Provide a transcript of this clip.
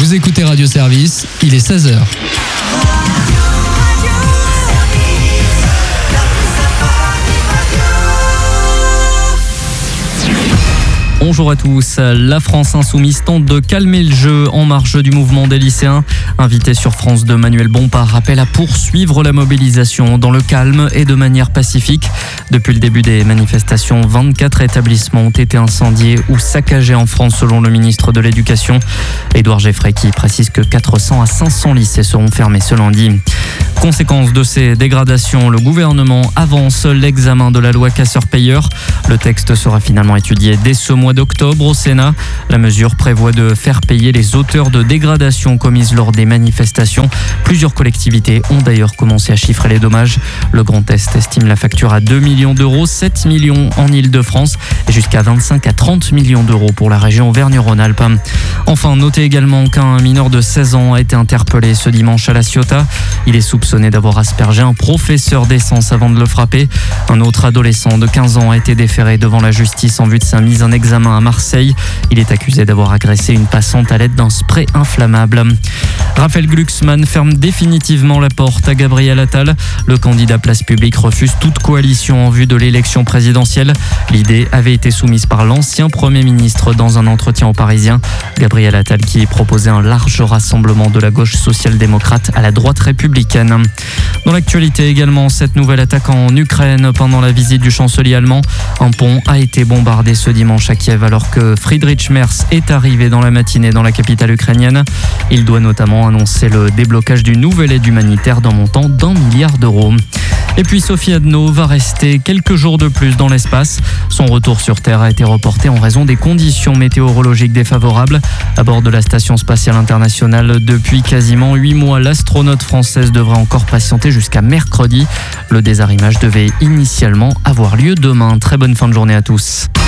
Vous écoutez Radio Service, il est 16h. Bonjour à tous. La France insoumise tente de calmer le jeu en marge du mouvement des lycéens. Invité sur France 2, Manuel Bompard appelle à poursuivre la mobilisation dans le calme et de manière pacifique. Depuis le début des manifestations, 24 établissements ont été incendiés ou saccagés en France selon le ministre de l'Éducation. Édouard Geffray qui précise que 400 à 500 lycées seront fermés ce lundi. Conséquence de ces dégradations, le gouvernement avance l'examen de la loi casseurs-payeurs. Le texte sera finalement étudié dès ce mois d'octobre au Sénat. La mesure prévoit de faire payer les auteurs de dégradations commises lors des manifestations. Plusieurs collectivités ont d'ailleurs commencé à chiffrer les dommages. Le Grand Est estime la facture à 2 millions d'euros, 7 millions en Ile-de-France et jusqu'à 25 à 30 millions d'euros pour la région Auvergne-Rhône-Alpes. Enfin, notez également qu'un mineur de 16 ans a été interpellé ce dimanche à La Ciotat. Il est soupçonné d'avoir aspergé un professeur d'essence avant de le frapper. Un autre adolescent de 15 ans a été déféré devant la justice en vue de sa mise en examen à Marseille. Il est accusé d'avoir agressé une passante à l'aide d'un spray inflammable. Raphaël Glucksmann ferme définitivement la porte à Gabriel Attal. Le candidat Place Publique refuse toute coalition en vue de l'élection présidentielle. L'idée avait été soumise par l'ancien Premier ministre dans un entretien aux Parisiens. Gabriel Attal qui proposait un large rassemblement de la gauche social-démocrate à la droite républicaine. Dans l'actualité également, cette nouvelle attaque en Ukraine pendant la visite du chancelier allemand. Un pont a été bombardé ce dimanche à Kiev alors que Friedrich Merz est arrivé dans la matinée dans la capitale ukrainienne. Il doit notamment annoncer le déblocage d'une nouvelle aide humanitaire d'un montant d'1 milliard d'euros. Et puis Sophie Adno va rester quelques jours de plus dans l'espace. Son retour sur Terre a été reporté en raison des conditions météorologiques défavorables. À bord de la Station spatiale internationale depuis quasiment 8 mois, l'astronaute française devrait encore patienter jusqu'à mercredi. Le désarrimage devait initialement avoir lieu demain. Très bonne fin de journée à tous.